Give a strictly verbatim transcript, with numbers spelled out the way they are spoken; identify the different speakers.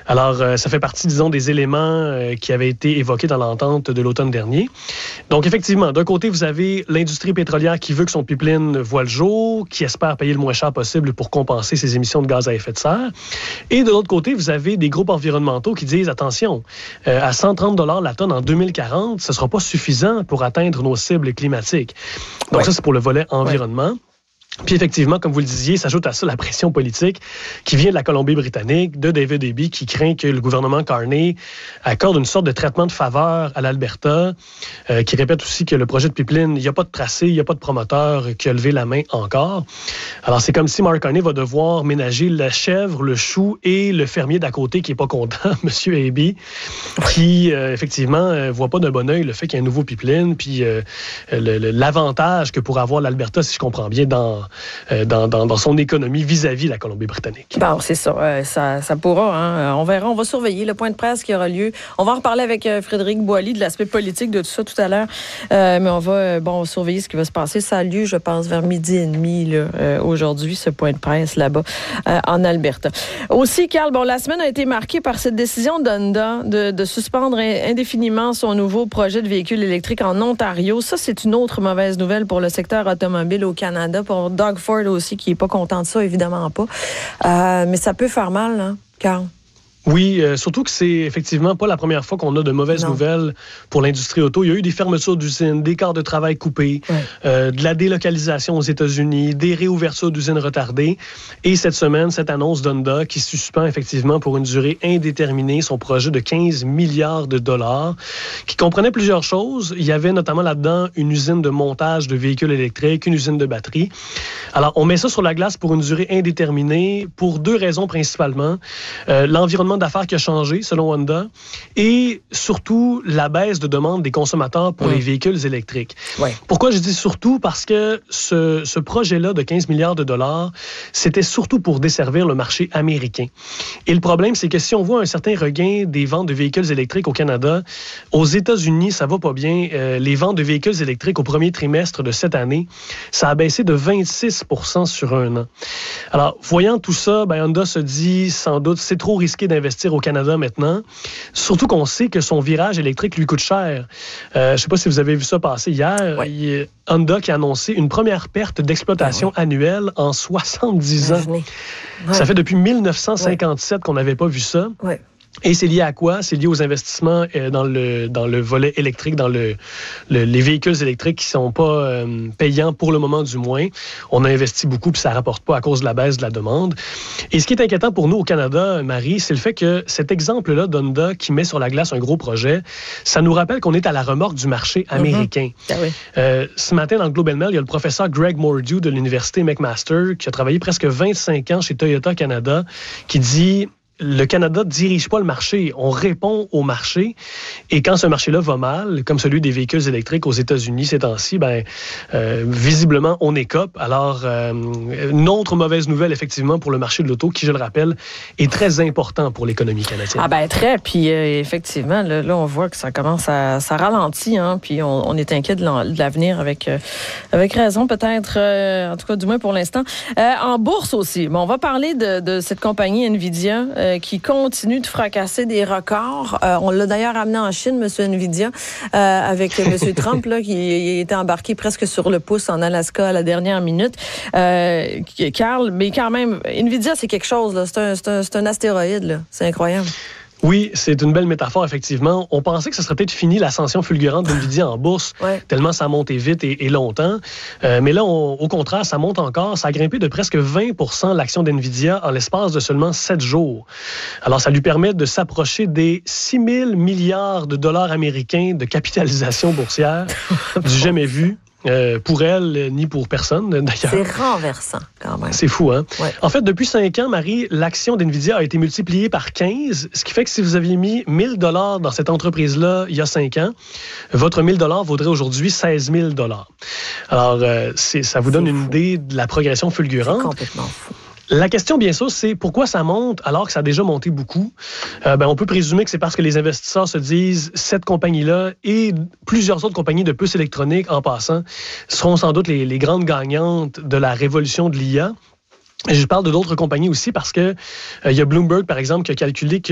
Speaker 1: Alors, euh, ça fait partie, disons, des éléments euh, qui avaient été évoqués dans l'entente de l'automne dernier. Donc, effectivement, d'un côté, vous avez l'industrie pétrolière qui veut que son pipeline voit le jour, qui espère payer le moins cher possible pour compenser ses émissions de gaz à effet de serre. Et de l'autre côté, vous avez des groupes environnementaux qui disent, attention, euh, à cent trente dollars la tonne en deux mille quarante, ce ne sera pas suffisant pour atteindre nos cibles climatiques. Donc, ouais. ça, c'est pour le volet environnement. Ouais. Puis effectivement, comme vous le disiez, s'ajoute à ça la pression politique qui vient de la Colombie-Britannique, de David Eby, qui craint que le gouvernement Carney accorde une sorte de traitement de faveur à l'Alberta, euh, qui répète aussi que le projet de pipeline, il n'y a pas de tracé, il n'y a pas de promoteur qui a levé la main encore. Alors, c'est comme si Mark Carney va devoir ménager la chèvre, le chou et le fermier d'à côté qui n'est pas content, M. Eby, qui, euh, effectivement, ne euh, voit pas d'un bon œil le fait qu'il y a un nouveau pipeline, puis euh, le, le, l'avantage que pourrait avoir l'Alberta, si je comprends bien, dans Dans, dans, dans son économie vis-à-vis de la Colombie-Britannique.
Speaker 2: Bon, c'est ça. Euh, ça, ça pourra. Hein. On verra. On va surveiller le point de presse qui aura lieu. On va en reparler avec euh, Frédéric Boily de l'aspect politique de tout ça tout à l'heure. Euh, mais on va euh, bon, surveiller ce qui va se passer. Ça a lieu, je pense, vers midi et demi là, euh, aujourd'hui, ce point de presse là-bas euh, en Alberta. Aussi, Carl, bon, la semaine a été marquée par cette décision d'Honda de, de suspendre indéfiniment son nouveau projet de véhicule électrique en Ontario. Ça, c'est une autre mauvaise nouvelle pour le secteur automobile au Canada, pour Doug Ford aussi, qui n'est pas content de ça, évidemment pas. Euh, mais ça peut faire mal, hein, Carl?
Speaker 1: Oui, euh, surtout que c'est effectivement pas la première fois qu'on a de mauvaises non. nouvelles pour l'industrie auto. Il y a eu des fermetures d'usines, des quarts de travail coupés, ouais. euh, de la délocalisation aux États-Unis, des réouvertures d'usines retardées. Et cette semaine, cette annonce d'Honda qui suspend effectivement pour une durée indéterminée son projet de quinze milliards de dollars, qui comprenait plusieurs choses. Il y avait notamment là-dedans une usine de montage de véhicules électriques, une usine de batteries. Alors, on met ça sur la glace pour une durée indéterminée pour deux raisons principalement. Euh, l'environnement d'affaires qui a changé, selon Honda, et surtout la baisse de demande des consommateurs pour mmh. les véhicules électriques. Ouais. Pourquoi je dis surtout? Parce que ce, ce projet-là de quinze milliards de dollars, c'était surtout pour desservir le marché américain. Et le problème, c'est que si on voit un certain regain des ventes de véhicules électriques au Canada, aux États-Unis, ça va pas bien. Euh, les ventes de véhicules électriques au premier trimestre de cette année, ça a baissé de vingt-six pour cent sur un an. Alors, voyant tout ça, ben Honda se dit sans doute, c'est trop risqué d'investir investir au Canada maintenant, surtout qu'on sait que son virage électrique lui coûte cher. Euh, je ne sais pas si vous avez vu ça passer hier. Ouais. Il, Honda qui a annoncé une première perte d'exploitation ouais. annuelle en soixante-dix ans. Ouais. Ça fait depuis dix-neuf cent cinquante-sept ouais. qu'on n'avait pas vu ça. Ouais. Et c'est lié à quoi? C'est lié aux investissements euh, dans le dans le volet électrique, dans le, le les véhicules électriques qui sont pas euh, payants pour le moment du moins. On a investi beaucoup puis ça rapporte pas à cause de la baisse de la demande. Et ce qui est inquiétant pour nous au Canada, Marie, c'est le fait que cet exemple-là d'Honda qui met sur la glace un gros projet, ça nous rappelle qu'on est à la remorque du marché américain. Mm-hmm. Ah oui. euh, ce matin dans le Globe and Mail, il y a le professeur Greg Mordew de l'université McMaster qui a travaillé presque vingt-cinq ans chez Toyota Canada, qui dit le Canada ne dirige pas le marché, on répond au marché. Et quand ce marché-là va mal, comme celui des véhicules électriques aux États-Unis ces temps-ci, ben, euh, visiblement, on écope. Alors, euh, une autre mauvaise nouvelle, effectivement, pour le marché de l'auto, qui, je le rappelle, est très important pour l'économie canadienne.
Speaker 2: Ah ben très, puis euh, effectivement, là, là, on voit que ça commence à ça ralentit, hein, puis on, on est inquiet de, de l'avenir avec, euh, avec raison, peut-être, euh, en tout cas, du moins pour l'instant. Euh, en bourse aussi, bon, on va parler de, de cette compagnie Nvidia, euh, qui continue de fracasser des records. Euh, on l'a d'ailleurs amené en Chine, M. Nvidia, euh, avec M. Trump, là, qui était embarqué presque sur le pouce en Alaska à la dernière minute. Euh, Carl, mais quand même, Nvidia, c'est quelque chose, là. C'est un, c'est un, c'est un astéroïde, là. C'est incroyable.
Speaker 1: Oui, c'est une belle métaphore, effectivement. On pensait que ce serait peut-être fini l'ascension fulgurante d'Nvidia en bourse, ouais. tellement ça a monté vite et, et longtemps. Euh, mais là, on, au contraire, ça monte encore. Ça a grimpé de presque vingt pour cent l'action d'Nvidia en l'espace de seulement sept jours. Alors, ça lui permet de s'approcher des six mille milliards de dollars américains de capitalisation boursière du jamais vu. Euh, pour elle, ni pour personne, d'ailleurs.
Speaker 2: C'est renversant, quand même.
Speaker 1: C'est fou, hein? Ouais. En fait, depuis cinq ans, Marie, l'action d'Nvidia a été multipliée par quinze, ce qui fait que si vous aviez mis mille dollars dans cette entreprise-là il y a cinq ans, votre mille dollars vaudrait aujourd'hui seize mille dollars. Alors, euh, c'est, ça vous donne c'est une fou. idée de la progression fulgurante.
Speaker 2: C'est complètement fou.
Speaker 1: La question, bien sûr, c'est pourquoi ça monte alors que ça a déjà monté beaucoup? Euh, ben, on peut présumer que c'est parce que les investisseurs se disent cette compagnie-là et plusieurs autres compagnies de puces électroniques, en passant, seront sans doute les, les grandes gagnantes de la révolution de l'I A. Je parle de d'autres compagnies aussi parce que euh, il y a Bloomberg, par exemple, qui a calculé que